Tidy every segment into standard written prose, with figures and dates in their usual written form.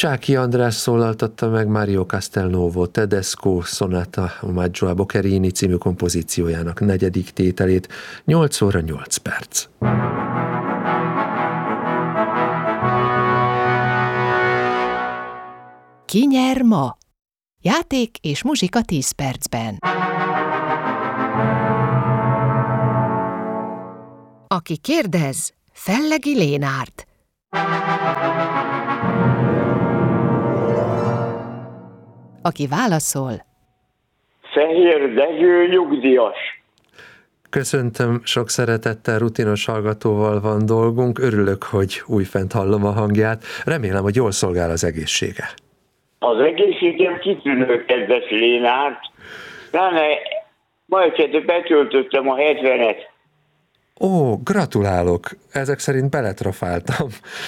Csáky András szólaltatta meg Mario Castelnuovo Tedesco Sonata Omaggio a Boccherini című kompozíciójának 4. tételét, 8 óra 8 perc. Ki nyer ma? Játék és muzsika 10 percben. Aki kérdez, Fellegi Lénárt. Aki válaszol, Fehér Dezső nyugdíjas. Köszöntöm, sok szeretettel, rutinos hallgatóval van dolgunk. Örülök, hogy újfent hallom a hangját. Remélem, hogy jól szolgál az egészsége. Az egészségem kitűnő, kedves Lénárt. Pláne ma egyszer betöltöttem a 70-et. Ó, gratulálok! Ezek szerint beletrafáltam.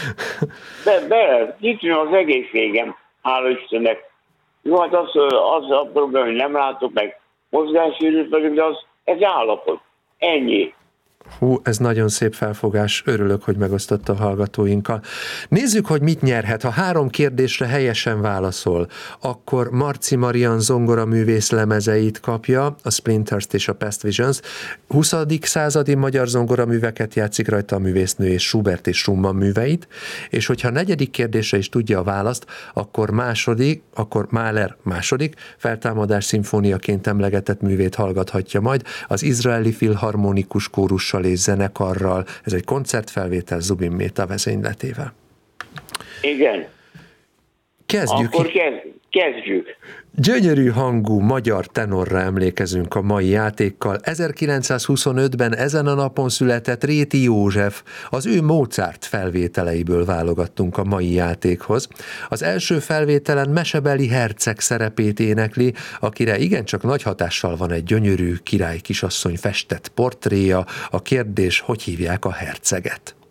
Kitűnő az egészségem, hála Istennek. Jó, hát az a probléma, hogy nem látok meg mozgássérült vagyok, de ez állapot. Ennyi. Hú, ez nagyon szép felfogás, örülök, hogy megosztotta a hallgatóinkkal. Nézzük, hogy mit nyerhet. Ha 3 kérdésre helyesen válaszol, akkor Marci Marian zongoraművész lemezeit kapja, a Splinters és a Past Visions. 20. századi magyar zongoraműveket játszik rajta a művésznő, és Schubert és Schumann műveit, és hogyha 4. kérdésre is tudja a választ, akkor Mahler második feltámadás szimfóniaként emlegetett művét hallgathatja majd az izraeli filharmonikus kórussal és zenekarral. Ez egy koncertfelvétel Zubin Méta vezényletével. Igen. Akkor kezdjük. Gyönyörű hangú magyar tenorra emlékezünk a mai játékkal. 1925-ben ezen a napon született Réti József. Az ő Mozart felvételeiből válogattunk a mai játékhoz. Az első felvételen mesebeli herceg szerepét énekli, akire igencsak nagy hatással van egy gyönyörű király kisasszony festett portréja. A kérdés, hogy hívják a herceget?